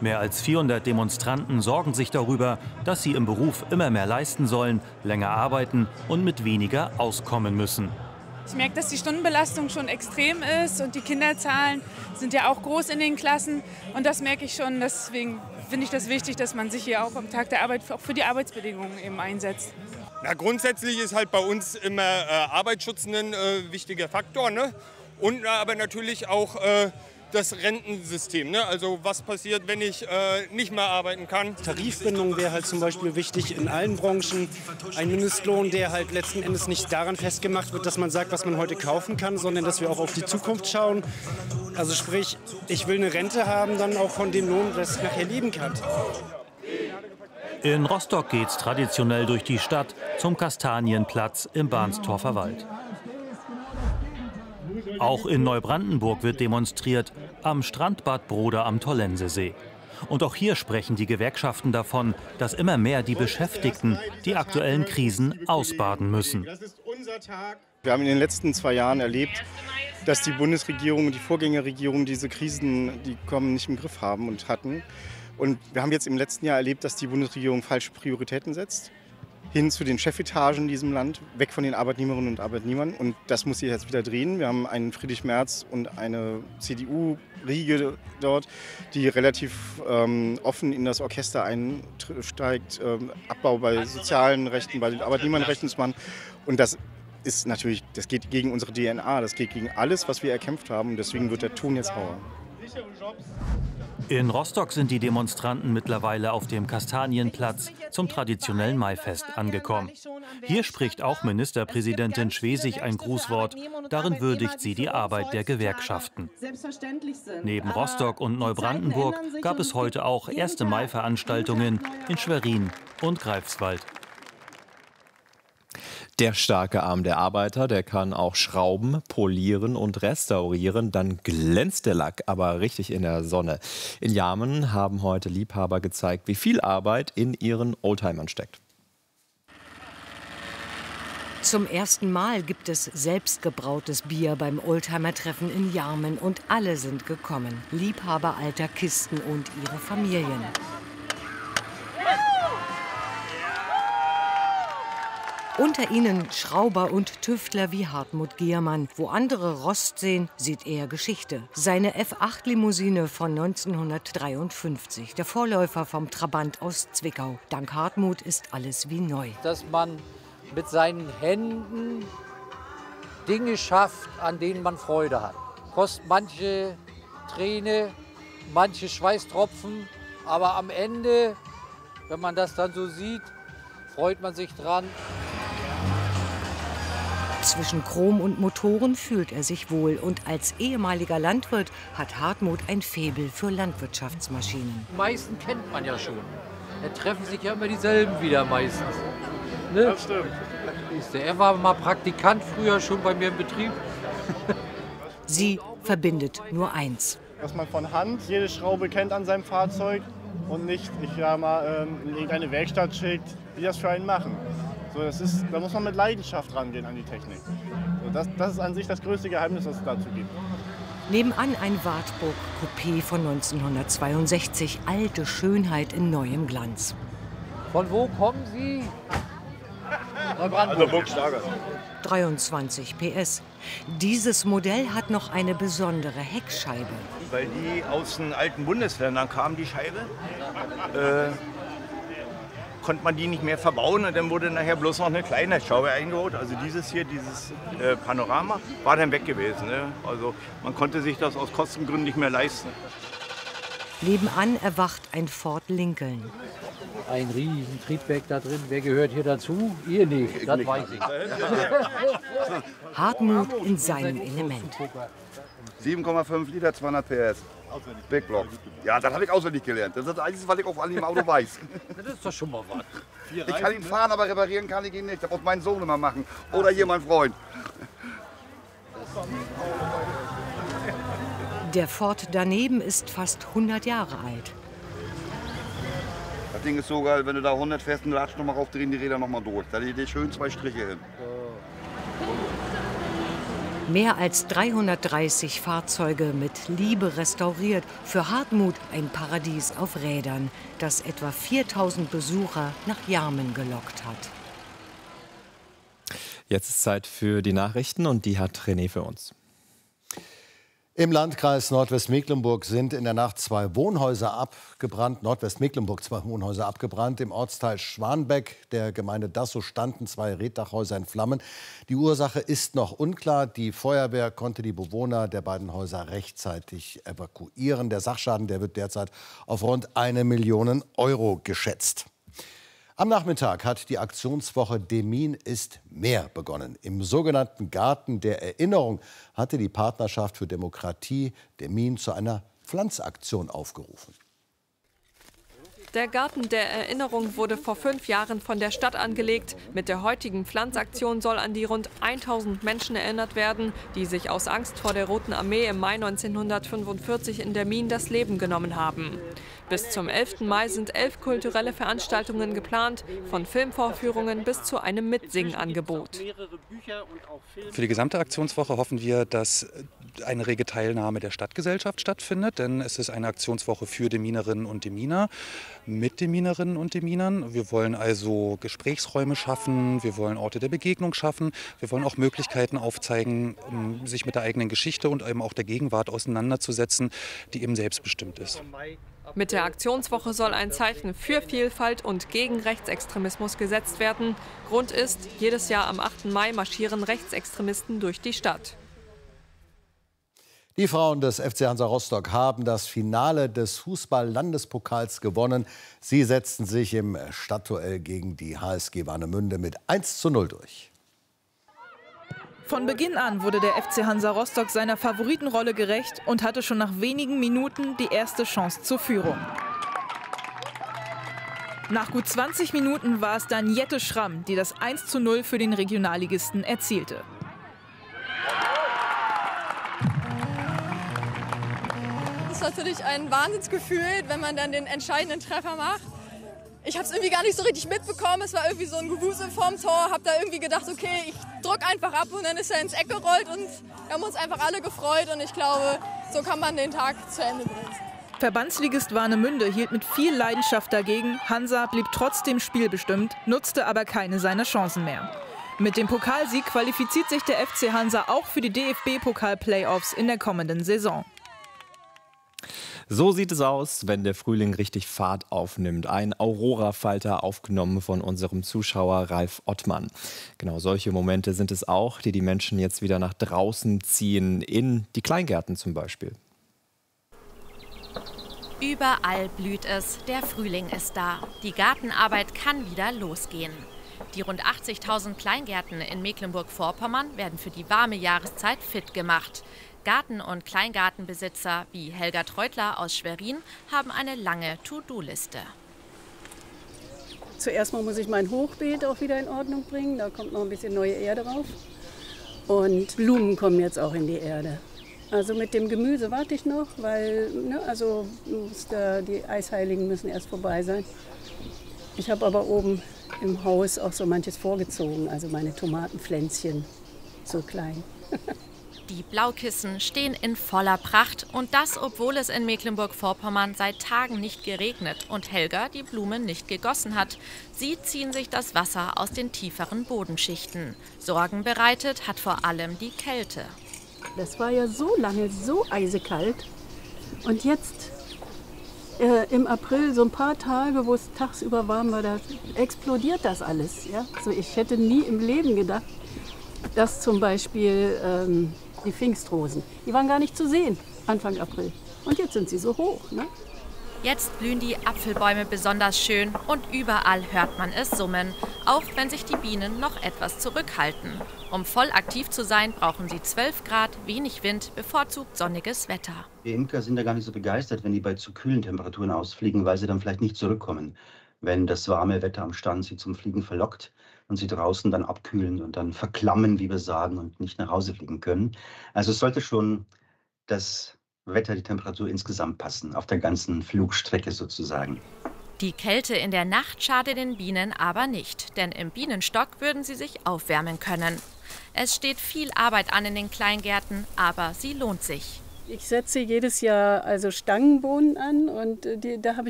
Mehr als 400 Demonstranten sorgen sich darüber, dass sie im Beruf immer mehr leisten sollen, länger arbeiten und mit weniger auskommen müssen. Ich merke, dass die Stundenbelastung schon extrem ist und die Kinderzahlen sind ja auch groß in den Klassen. Und das merke ich schon. Deswegen finde ich das wichtig, dass man sich hier auch am Tag der Arbeit auch für die Arbeitsbedingungen eben einsetzt. Na, grundsätzlich ist halt bei uns immer Arbeitsschutz ein wichtiger Faktor, ne? Und aber natürlich auch das Rentensystem, ne? Also was passiert, wenn ich nicht mehr arbeiten kann. Tarifbindung wäre halt zum Beispiel wichtig in allen Branchen. Ein Mindestlohn, der halt letzten Endes nicht daran festgemacht wird, dass man sagt, was man heute kaufen kann, sondern dass wir auch auf die Zukunft schauen. Also sprich, ich will eine Rente haben, dann auch von dem Lohn, das ich nachher leben kann. In Rostock geht's traditionell durch die Stadt zum Kastanienplatz im Bahnstorfer Wald. Auch in Neubrandenburg wird demonstriert, am Strandbad Broda am Tollensesee. Und auch hier sprechen die Gewerkschaften davon, dass immer mehr die Beschäftigten die aktuellen Krisen ausbaden müssen. Wir haben in den letzten 2 Jahren erlebt, dass die Bundesregierung und die Vorgängerregierung diese Krisen, die kommen, nicht im Griff haben und hatten. Und wir haben jetzt im letzten Jahr erlebt, dass die Bundesregierung falsche Prioritäten setzt. Hin zu den Chefetagen in diesem Land, weg von den Arbeitnehmerinnen und Arbeitnehmern. Und das muss sich jetzt wieder drehen. Wir haben einen Friedrich Merz und eine CDU-Riege dort, die relativ offen in das Orchester einsteigt, Abbau bei sozialen Rechten, bei den Arbeitnehmerrechten zu machen. Und das ist natürlich, das geht gegen unsere DNA, das geht gegen alles, was wir erkämpft haben. Und deswegen wird der Ton jetzt rauer. In Rostock sind die Demonstranten mittlerweile auf dem Kastanienplatz zum traditionellen Maifest angekommen. Hier spricht auch Ministerpräsidentin Schwesig ein Grußwort. Darin würdigt sie die Arbeit der Gewerkschaften. Neben Rostock und Neubrandenburg gab es heute auch 1. Mai-Veranstaltungen in Schwerin und Greifswald. Der starke Arm der Arbeiter, der kann auch schrauben, polieren und restaurieren. Dann glänzt der Lack aber richtig in der Sonne. In Jarmen haben heute Liebhaber gezeigt, wie viel Arbeit in ihren Oldtimern steckt. Zum ersten Mal gibt es selbstgebrautes Bier beim Oldtimer-Treffen in Jarmen. Und alle sind gekommen. Liebhaber alter Kisten und ihre Familien. Unter ihnen Schrauber und Tüftler wie Hartmut Giermann. Wo andere Rost sehen, sieht er Geschichte. Seine F8-Limousine von 1953, der Vorläufer vom Trabant aus Zwickau. Dank Hartmut ist alles wie neu. Dass man mit seinen Händen Dinge schafft, an denen man Freude hat. Kostet manche Träne, manche Schweißtropfen, aber am Ende, wenn man das dann so sieht, freut man sich dran. Zwischen Chrom und Motoren fühlt er sich wohl. Und als ehemaliger Landwirt hat Hartmut ein Faible für Landwirtschaftsmaschinen. Die meisten kennt man ja schon. Da treffen sich ja immer dieselben wieder meistens. Ne? Das stimmt. Er war mal Praktikant früher schon bei mir im Betrieb. Sie verbindet nur eins. Dass man von Hand jede Schraube kennt an seinem Fahrzeug und nicht, in irgendeine Werkstatt schickt, die das für einen machen. So, da muss man mit Leidenschaft rangehen an die Technik. So, das ist an sich das größte Geheimnis, was es dazu gibt. Nebenan ein Wartburg Coupé von 1962. Alte Schönheit in neuem Glanz. Von wo kommen Sie? Neubrandenburg. 23 PS. Dieses Modell hat noch eine besondere Heckscheibe. Weil die aus den alten Bundesländern kam, die Scheibe, konnte man die nicht mehr verbauen und dann wurde nachher bloß noch eine kleine Scheibe eingebaut. Also dieses Panorama war dann weg gewesen. Ne? Also man konnte sich das aus Kostengründen nicht mehr leisten. Nebenan erwacht ein Ford Lincoln. Ein riesen Triebwerk da drin. Wer gehört hier dazu? Ihr nicht, das weiß ich. Hartmut in seinem Element. 7,5 Liter, 200 PS. Big Block. Ja, das habe ich auswendig gelernt. Das ist das Einzige, was ich auf einem Auto weiß. Das ist doch schon mal was. Ich kann ihn fahren, aber reparieren kann ich ihn nicht. Das muss mein Sohn immer machen. Oder hier mein Freund. Der Ford daneben ist fast 100 Jahre alt. Das Ding ist so geil, wenn du da 100 fährst und latsch nochmal rauf, drehen die Räder nochmal durch. Da die schön 2 Striche hin. Mehr als 330 Fahrzeuge mit Liebe restauriert. Für Hartmut ein Paradies auf Rädern, das etwa 4.000 Besucher nach Jarmen gelockt hat. Jetzt ist Zeit für die Nachrichten und die hat René für uns. Im Landkreis Nordwestmecklenburg sind in der Nacht 2 Wohnhäuser abgebrannt. Nordwestmecklenburg 2 Wohnhäuser abgebrannt. Im Ortsteil Schwanbeck der Gemeinde Dassow standen 2 Reetdachhäuser in Flammen. Die Ursache ist noch unklar. Die Feuerwehr konnte die Bewohner der beiden Häuser rechtzeitig evakuieren. Der Sachschaden, der wird derzeit auf rund 1 Million Euro geschätzt. Am Nachmittag hat die Aktionswoche Demin ist mehr begonnen. Im sogenannten Garten der Erinnerung hatte die Partnerschaft für Demokratie Demin zu einer Pflanzaktion aufgerufen. Der Garten der Erinnerung wurde vor 5 Jahren von der Stadt angelegt. Mit der heutigen Pflanzaktion soll an die rund 1000 Menschen erinnert werden, die sich aus Angst vor der Roten Armee im Mai 1945 in Demmin das Leben genommen haben. Bis zum 11. Mai sind 11 kulturelle Veranstaltungen geplant, von Filmvorführungen bis zu einem Mitsingangebot. Für die gesamte Aktionswoche hoffen wir, dass eine rege Teilnahme der Stadtgesellschaft stattfindet, denn es ist eine Aktionswoche für Deminerinnen und Deminer, mit Deminerinnen und Deminern. Wir wollen also Gesprächsräume schaffen, wir wollen Orte der Begegnung schaffen, wir wollen auch Möglichkeiten aufzeigen, sich mit der eigenen Geschichte und eben auch der Gegenwart auseinanderzusetzen, die eben selbstbestimmt ist. Mit der Aktionswoche soll ein Zeichen für Vielfalt und gegen Rechtsextremismus gesetzt werden. Grund ist, jedes Jahr am 8. Mai marschieren Rechtsextremisten durch die Stadt. Die Frauen des FC Hansa Rostock haben das Finale des Fußball-Landespokals gewonnen. Sie setzten sich im Stadtduell gegen die HSG Warnemünde mit 1:0 durch. Von Beginn an wurde der FC Hansa Rostock seiner Favoritenrolle gerecht und hatte schon nach wenigen Minuten die erste Chance zur Führung. Nach gut 20 Minuten war es dann Jette Schramm, die das 1:0 für den Regionalligisten erzielte. Das ist natürlich ein Wahnsinnsgefühl, wenn man dann den entscheidenden Treffer macht. Ich habe es irgendwie gar nicht so richtig mitbekommen. Es war irgendwie so ein Gewusel vorm Tor. Habe da irgendwie gedacht, okay, ich drücke einfach ab und dann ist er ins Eck gerollt und wir haben uns einfach alle gefreut und ich glaube, so kann man den Tag zu Ende bringen. Verbandsligist Warnemünde hielt mit viel Leidenschaft dagegen. Hansa blieb trotzdem spielbestimmt, nutzte aber keine seiner Chancen mehr. Mit dem Pokalsieg qualifiziert sich der FC Hansa auch für die DFB-Pokal-Playoffs in der kommenden Saison. So sieht es aus, wenn der Frühling richtig Fahrt aufnimmt. Ein Aurora-Falter aufgenommen von unserem Zuschauer Ralf Ottmann. Genau solche Momente sind es auch, die die Menschen jetzt wieder nach draußen ziehen, in die Kleingärten zum Beispiel. Überall blüht es, der Frühling ist da. Die Gartenarbeit kann wieder losgehen. Die rund 80.000 Kleingärten in Mecklenburg-Vorpommern werden für die warme Jahreszeit fit gemacht. Garten- und Kleingartenbesitzer wie Helga Treutler aus Schwerin haben eine lange To-Do-Liste. Zuerst mal muss ich mein Hochbeet auch wieder in Ordnung bringen. Da kommt noch ein bisschen neue Erde drauf. Und Blumen kommen jetzt auch in die Erde. Also mit dem Gemüse warte ich noch, weil die Eisheiligen müssen erst vorbei sein. Ich habe aber oben im Haus auch so manches vorgezogen, also meine Tomatenpflänzchen, so klein. Die Blaukissen stehen in voller Pracht und das, obwohl es in Mecklenburg-Vorpommern seit Tagen nicht geregnet und Helga die Blumen nicht gegossen hat. Sie ziehen sich das Wasser aus den tieferen Bodenschichten. Sorgen bereitet hat vor allem die Kälte. Das war ja so lange so eisekalt und jetzt im April, so ein paar Tage, wo es tagsüber warm war, da explodiert das alles. Ja? So, ich hätte nie im Leben gedacht, dass zum Beispiel die Pfingstrosen, die waren gar nicht zu sehen Anfang April. Und jetzt sind sie so hoch. Ne? Jetzt blühen die Apfelbäume besonders schön und überall hört man es summen, auch wenn sich die Bienen noch etwas zurückhalten. Um voll aktiv zu sein, brauchen sie 12 Grad, wenig Wind, bevorzugt sonniges Wetter. Die Imker sind da gar nicht so begeistert, wenn die bei zu kühlen Temperaturen ausfliegen, weil sie dann vielleicht nicht zurückkommen, wenn das warme Wetter am Stand sie zum Fliegen verlockt und sie draußen dann abkühlen und dann verklammen, wie wir sagen, und nicht nach Hause fliegen können. Also es sollte schon das Wetter, die Temperatur insgesamt passen, auf der ganzen Flugstrecke sozusagen. Die Kälte in der Nacht schadet den Bienen aber nicht, denn im Bienenstock würden sie sich aufwärmen können. Es steht viel Arbeit an in den Kleingärten, aber sie lohnt sich. Ich setze jedes Jahr also Stangenbohnen an und da habe